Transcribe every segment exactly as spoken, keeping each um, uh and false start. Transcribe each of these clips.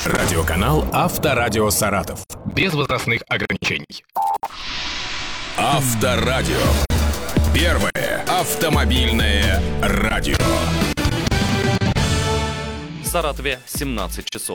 Радиоканал «Авторадио Саратов». Без возрастных ограничений. Авторадио. Первое автомобильное радио. В Саратове семнадцать часов.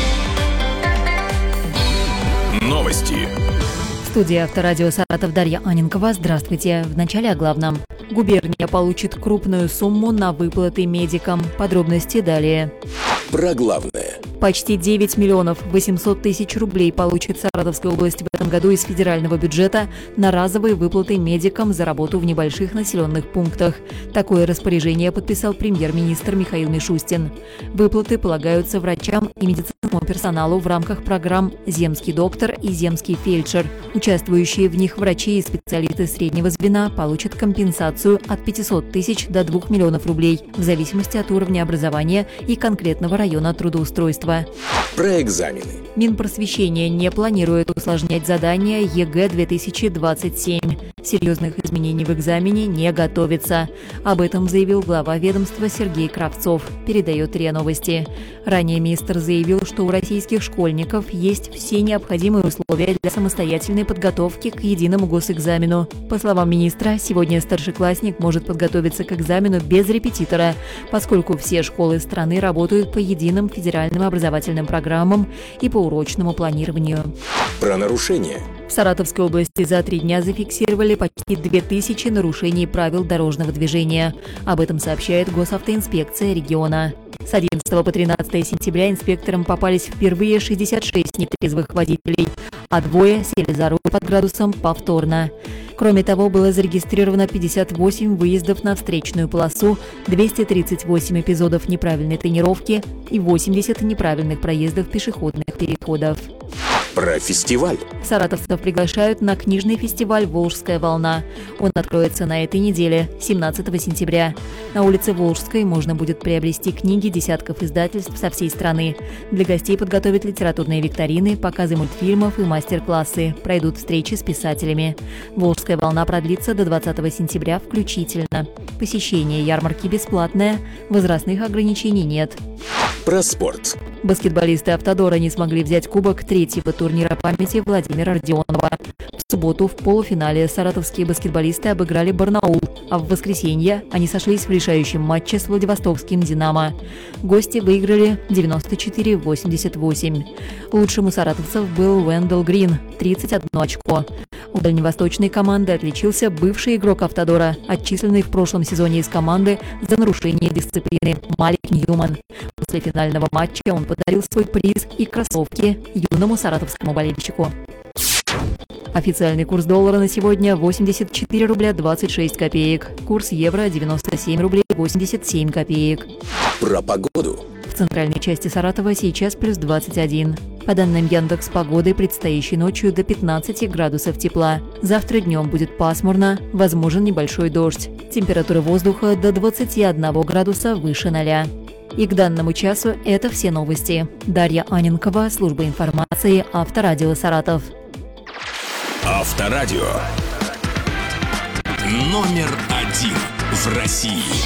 Новости. В студии Авторадио Саратов Дарья Аненкова. Здравствуйте. В начале о главном. Губерния получит крупную сумму на выплаты медикам. Подробности далее. Про главное. Почти девять миллионов восемьсот тысяч рублей получит Саратовская область в этом году из федерального бюджета на разовые выплаты медикам за работу в небольших населенных пунктах. Такое распоряжение подписал премьер-министр Михаил Мишустин. Выплаты полагаются врачам и медицинскому персоналу в рамках программ «Земский доктор» и «Земский фельдшер». Участвующие в них врачи и специалисты среднего звена получат компенсацию от пятисот тысяч до двух миллионов рублей в зависимости от уровня образования и конкретного района трудоустройства. Про экзамены. Минпросвещение не планирует усложнять задания ЕГЭ две тысячи двадцать семь. Серьезных изменений в экзамене не готовится. Об этом заявил глава ведомства Сергей Кравцов, передает РИА Новости. Ранее министр заявил, что у российских школьников есть все необходимые условия для самостоятельной подготовки к единому госэкзамену. По словам министра, сегодня старшеклассник может подготовиться к экзамену без репетитора, поскольку все школы страны работают по единым федеральным образовательным программам и по урочному планированию. Про нарушения. В Саратовской области за три дня зафиксировали почти две тысячи нарушений правил дорожного движения. Об этом сообщает госавтоинспекция региона. С одиннадцатого по тринадцатое сентября инспекторам попались впервые шестьдесят шесть нетрезвых водителей, а двое сели за руль под градусом повторно. Кроме того, было зарегистрировано пятьдесят восемь выездов на встречную полосу, двести тридцать восемь эпизодов неправильной тренировки и восемьдесят неправильных проездов пешеходных переходов. Про фестиваль. Саратовцев приглашают на книжный фестиваль «Волжская волна». Он откроется на этой неделе, семнадцатого сентября. На улице Волжской можно будет приобрести книги десятков издательств со всей страны. Для гостей подготовят литературные викторины, показы мультфильмов и мастер-классы. Пройдут встречи с писателями. «Волжская волна» продлится до двадцатого сентября включительно. Посещение ярмарки бесплатное, возрастных ограничений нет. Про спорт. Баскетболисты «Автодора» не смогли взять кубок третьего турнира памяти Владимира Родионова. В субботу в полуфинале саратовские баскетболисты обыграли Барнаул, а в воскресенье они сошлись в решающем матче с владивостокским «Динамо». Гости выиграли девяносто четыре восемьдесят восемь. Лучшим у саратовцев был Уэндел Грин – тридцать одно очко. У дальневосточной команды отличился бывший игрок «Автодора», отчисленный в прошлом сезоне из команды за нарушение дисциплины Малик Ньюман. После финального матча он подарил свой приз и кроссовки юному саратовскому болельщику. Официальный курс доллара на сегодня восемьдесят четыре рубля двадцать шесть копеек. Курс евро девяносто семь рублей восемьдесят семь копеек. Про погоду. В центральной части Саратова сейчас плюс двадцать один. По данным Яндекс.Погоды, предстоящей ночью до пятнадцати градусов тепла. Завтра днем будет пасмурно, возможен небольшой дождь. Температура воздуха до двадцати одного градуса выше ноля. И к данному часу это все новости. Дарья Аненкова, служба информации Авторадио Саратов. Авторадио. Номер один в России.